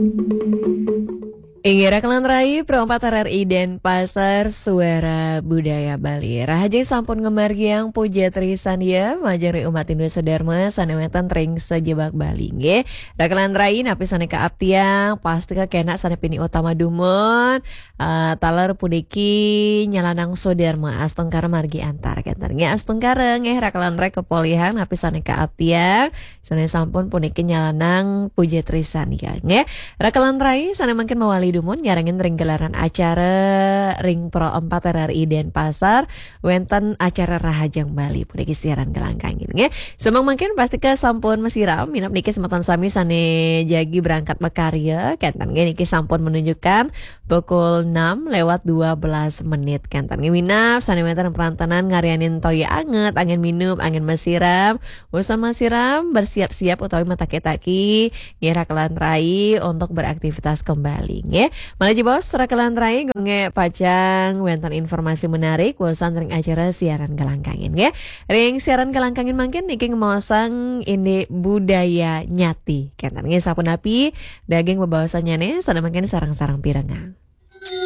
Ingira Kelanrai, Perompat RRI dan Pasar Suara Budaya Bali. Rahajeng sampun ngemargiang puja trisan ya, majari umat Indonesia Dharma sanewetan tring sejebak Bali nge. Kelanrai napi saneka aptiang, pasti kena sanepini utama dumon, talar pudiki nyalanang sodarma astengkara margi antar kentarnya astengkara nge Kelanrai kepolihan napi saneka aptiang, sane sampun puniki nyalanang puja trisan ya nge. Kelanrai sane makin mawali Dumon nyarangin ring gelaran acara ring pro 4 RRI Denpasar wenten acara Rahajang Bali pudeki siaran gelangkangin nge. Semang makin pasti ke sampun mesiram minap niki sematan sami sane jagi berangkat bekarya kentan nge niki sampun menunjukkan pukul 6 lewat 12 menit kentan nge minap sane wenten perantanan ngarianin toya anget angin minum angin mesiram usan mesiram bersiap-siap utawi mata ketaki ngira Kelanrai untuk beraktivitas kembali nge. Malaji bos, Kelanrai nge pacang wenten informasi menarik bosan ring acara siaran gelangkangin ya. Ring siaran gelangkangin mangkin niki ngemosang ini budaya nyati. Kentan nge sapunapi daging bebawasannya nih sada mangkin sarang-sarang pirengang.